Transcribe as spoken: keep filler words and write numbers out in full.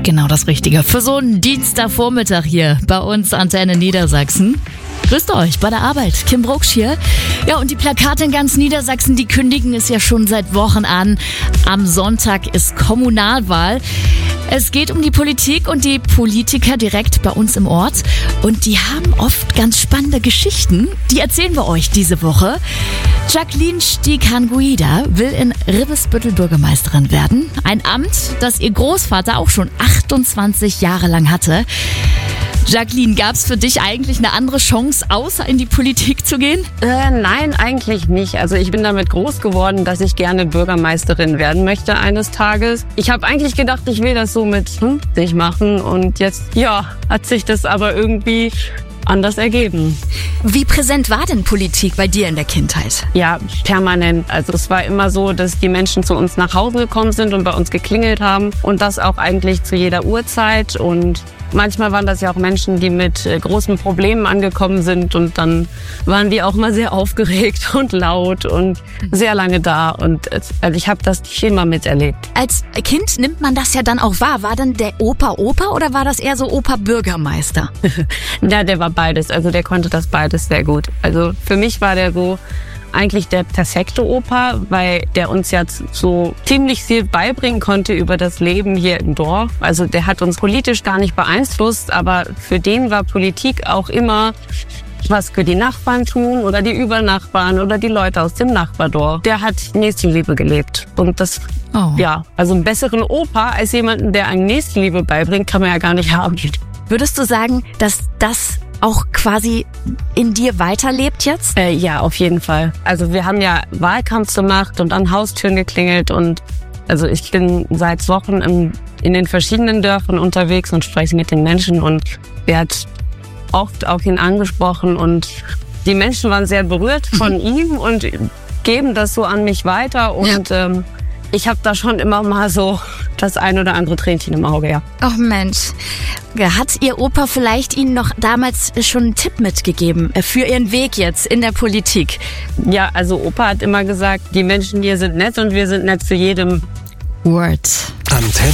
Genau das Richtige. Für so einen Dienstagvormittag hier bei uns Antenne Niedersachsen. Grüßt euch bei der Arbeit. Kim Brucksch hier. Ja, und die Plakate in ganz Niedersachsen, die kündigen es ja schon seit Wochen an. Am Sonntag ist Kommunalwahl. Es geht um die Politik und die Politiker direkt bei uns im Ort. Und die haben oft ganz spannende Geschichten. Die erzählen wir euch diese Woche. Jacqueline Stikan-Guida will in Ribbesbüttel Bürgermeisterin werden. Ein Amt, das ihr Großvater auch schon achtundzwanzig Jahre lang hatte. Jacqueline, gab es für dich eigentlich eine andere Chance, außer in die Politik zu gehen? Äh, nein, eigentlich nicht. Also ich bin damit groß geworden, dass ich gerne Bürgermeisterin werden möchte eines Tages. Ich habe eigentlich gedacht, ich will das so mit fünfzig machen und jetzt, ja, hat sich das aber irgendwie anders ergeben. Wie präsent war denn Politik bei dir in der Kindheit? Ja, permanent. Also es war immer so, dass die Menschen zu uns nach Hause gekommen sind und bei uns geklingelt haben und das auch eigentlich zu jeder Uhrzeit. Und manchmal waren das ja auch Menschen, die mit äh, großen Problemen angekommen sind und dann waren die auch mal sehr aufgeregt und laut und sehr lange da und also ich habe das immer miterlebt. Als Kind nimmt man das ja dann auch wahr. War dann der Opa Opa oder war das eher so Opa Bürgermeister? Ja, der war beides, also der konnte das beides sehr gut. Also für mich war der so eigentlich der perfekte Opa, weil der uns jetzt so ziemlich viel beibringen konnte über das Leben hier im Dorf. Also der hat uns politisch gar nicht beeinflusst, aber für den war Politik auch immer was für die Nachbarn tun oder die Übernachbarn oder die Leute aus dem Nachbardorf. Der hat Nächstenliebe gelebt und das, oh. ja, also einen besseren Opa als jemanden, der einem Nächstenliebe beibringt, kann man ja gar nicht haben. Würdest du sagen, dass das auch quasi in dir weiterlebt jetzt? Äh, ja, auf jeden Fall. Also wir haben ja Wahlkampf gemacht und an Haustüren geklingelt und also ich bin seit Wochen im, in den verschiedenen Dörfern unterwegs und spreche mit den Menschen und werde oft auf ihn angesprochen und die Menschen waren sehr berührt von ihm und geben das so an mich weiter und ähm, ich habe da schon immer mal so das ein oder andere Tränchen im Auge, ja. Ach Mensch, hat Ihr Opa vielleicht Ihnen noch damals schon einen Tipp mitgegeben für Ihren Weg jetzt in der Politik? Ja, also Opa hat immer gesagt, die Menschen hier sind nett und wir sind nett zu jedem. Word. Antenne.